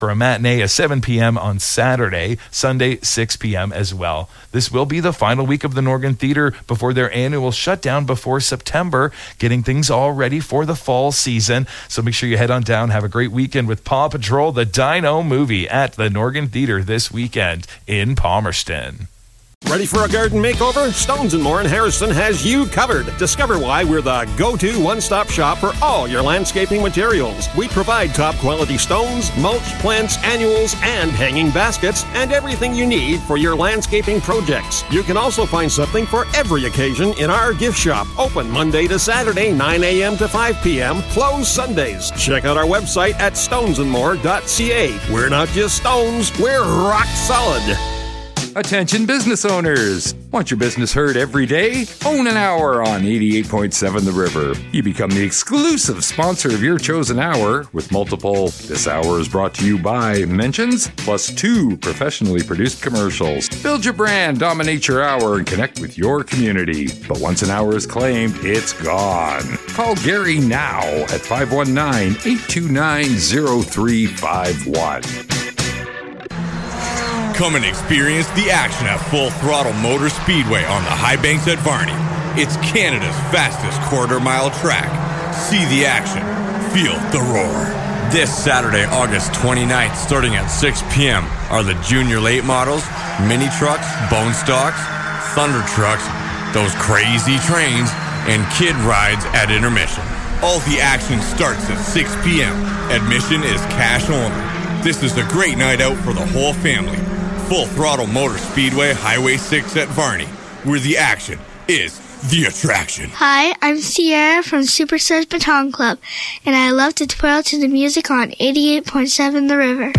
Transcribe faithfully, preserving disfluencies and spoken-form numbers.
for a matinee at seven p.m. on Saturday, Sunday six p.m. as well. This will be the final week of the Norgan Theatre before their annual shutdown before September, getting things all ready for the fall season. So make sure you head on down, have a great weekend with Paw Patrol, the Dino movie at the Norgan Theatre this weekend in Palmerston. Ready for a garden makeover? Stones and More in Harrison has you covered. Discover why we're the go-to one-stop shop for all your landscaping materials. We provide top-quality stones, mulch, plants, annuals, and hanging baskets, and everything you need for your landscaping projects. You can also find something for every occasion in our gift shop. Open Monday to Saturday, nine a.m. to five p.m. Closed Sundays. Check out our website at stones and more dot c a. We're not just stones, we're rock solid. Attention business owners! Want your business heard every day? Own an hour on eighty-eight point seven The River. You become the exclusive sponsor of your chosen hour with multiple "This hour is brought to you by" mentions, plus two professionally produced commercials. Build your brand, dominate your hour, and connect with your community. But once an hour is claimed, it's gone. Call Gary now at five one nine, eight two nine, zero three five one. Come and experience the action at Full Throttle Motor Speedway on the High Banks at Varney. It's Canada's fastest quarter-mile track. See the action. Feel the roar. This Saturday, August twenty-ninth, starting at six p.m., are the junior late models, mini trucks, bone stocks, thunder trucks, those crazy trains, and kid rides at intermission. All the action starts at six p.m. Admission is cash only. This is a great night out for the whole family. Full Throttle Motor Speedway, Highway six at Varney, where the action is the attraction. Hi, I'm Sierra from Superstars Baton Club, and I love to twirl to the music on eighty-eight point seven The River.